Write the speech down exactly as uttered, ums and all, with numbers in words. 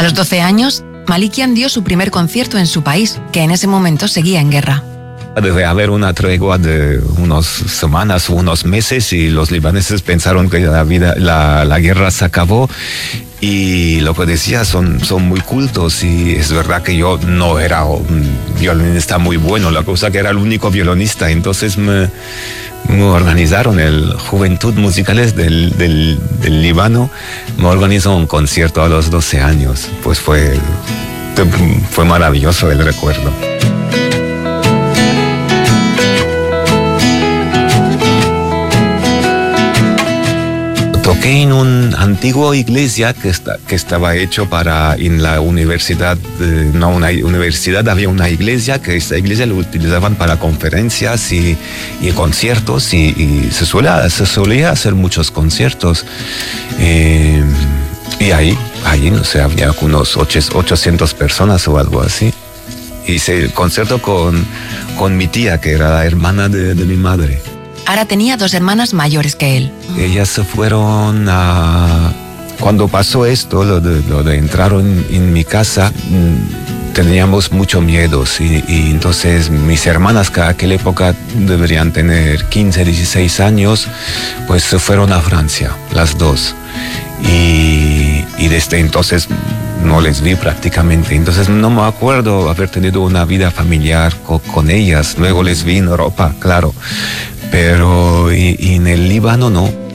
los doce años, Malikian dio su primer concierto en su país, que en ese momento seguía en guerra. Debe haber una tregua de unas semanas o unos meses y los libaneses pensaron que la, vida, la, la guerra se acabó. Y lo que decía, son, son muy cultos y es verdad que yo no era un violinista muy bueno, la cosa que era el único violinista, entonces me, me organizaron el Juventud Musicales del, del, del Líbano, me organizó un concierto a los doce años, pues fue, fue maravilloso el recuerdo. Toqué en una antigua iglesia que, está, que estaba hecho para, en la universidad, eh, no una universidad, había una iglesia, que esta iglesia lo utilizaban para conferencias y, y conciertos, y, y se, suele, se solía hacer muchos conciertos. Eh, y ahí, ahí, no sé, había unos ochocientas personas o algo así. Hice el concierto con, con mi tía, que era la hermana de, de mi madre. Ara tenía dos hermanas mayores que él. Ellas se fueron a... Cuando pasó esto, lo de, lo de entrar en, en mi casa, teníamos mucho miedo. Y, y entonces mis hermanas, que a aquella época deberían tener quince, dieciséis años, pues se fueron a Francia, las dos. Y, y desde entonces no les vi prácticamente. Entonces no me acuerdo haber tenido una vida familiar con, con ellas. Luego les vi en Europa, claro. Pero y, y en el Líbano no.